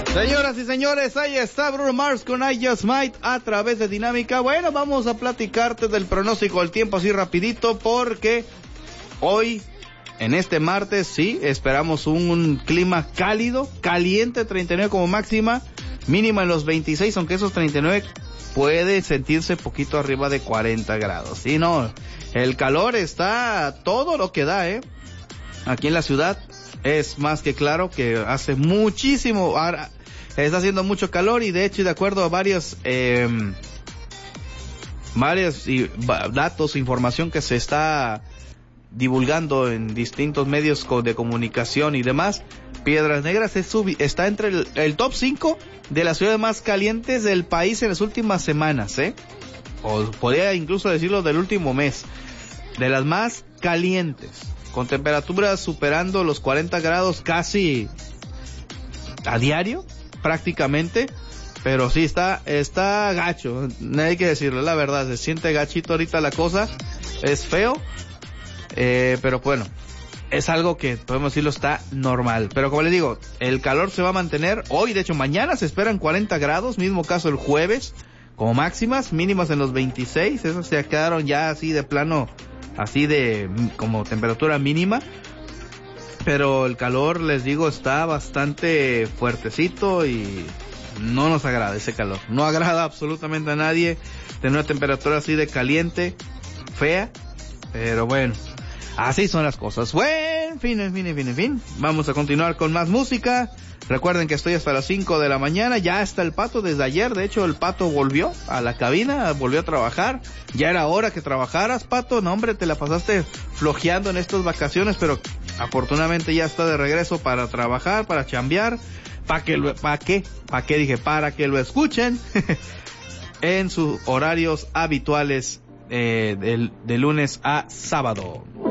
Señoras y señores, ahí está Bruno Mars con I Just Might a través de Dinámica. Bueno, vamos a platicarte del pronóstico del tiempo así rapidito, porque hoy, en este martes, sí, esperamos un clima cálido, caliente, 39 como máxima, mínima en los 26, aunque esos 39 puede sentirse poquito arriba de 40 grados. Sí, no, el calor está todo lo que da, aquí en la ciudad. Es más que claro que hace muchísimo, está haciendo mucho calor, y de hecho, de acuerdo a varios datos, información que se está divulgando en distintos medios de comunicación y demás, Piedras Negras está entre el top 5 de las ciudades más calientes del país en las últimas semanas, o podría incluso decirlo del último mes, de las más calientes, con temperaturas superando los 40 grados casi a diario, prácticamente. Pero sí está gacho, no hay que decirlo, la verdad, se siente gachito ahorita la cosa, es feo, pero bueno, es algo que podemos decirlo está normal. Pero como les digo, el calor se va a mantener hoy, de hecho mañana se esperan 40 grados, mismo caso el jueves, como máximas, mínimas en los 26, esos se quedaron ya así de plano, así de como temperatura mínima. Pero el calor, les digo, está bastante fuertecito y no nos agrada ese calor. No agrada absolutamente a nadie tener una temperatura así de caliente, fea, pero bueno, así son las cosas. Bueno, en fin. Vamos a continuar con más música. Recuerden que estoy hasta las 5 de la mañana. Ya está el Pato desde ayer. De hecho, el Pato volvió a la cabina, volvió a trabajar. Ya era hora que trabajaras, Pato. No, hombre, te la pasaste flojeando en estas vacaciones, pero afortunadamente ya está de regreso para trabajar, para chambear, para que lo escuchen en sus horarios habituales de lunes a sábado.